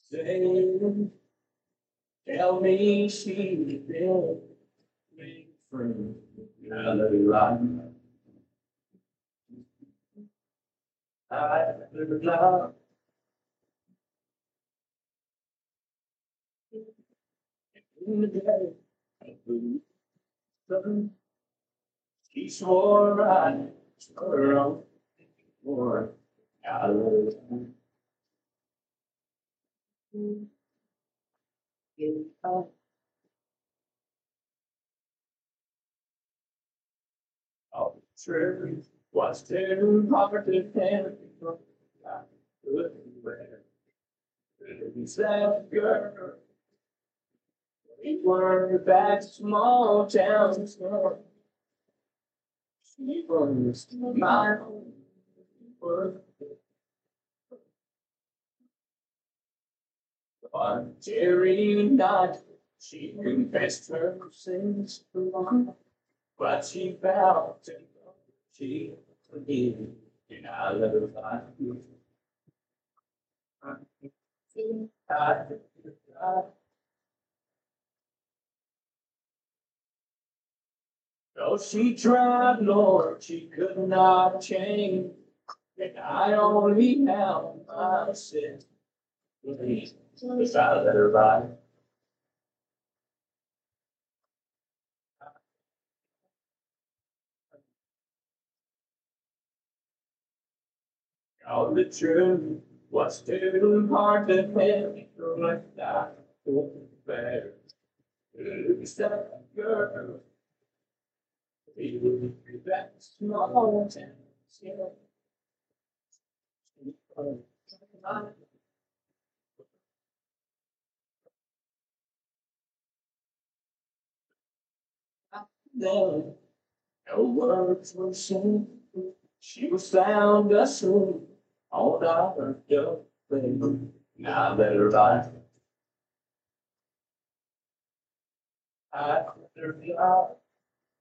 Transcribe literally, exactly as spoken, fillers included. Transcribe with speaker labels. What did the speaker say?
Speaker 1: Say, tell me she's been free. Another life. I never love. In the day, she swore I her own for out of all the truth was too hard to handle. I couldn't bear it. That girl, we were that small town girl. She was my world. On Jerry night, she confessed her sins, but she vowed to she forgive, and I let her find you. I, I, though she tried, Lord, she could not change, and I only have my sin. Please, I let her by. All the truth was too hard to handle like that. Better lose that girl. We that small town. Then no words were said. She was found asleep on our bed. Now let her lie. I let her lie.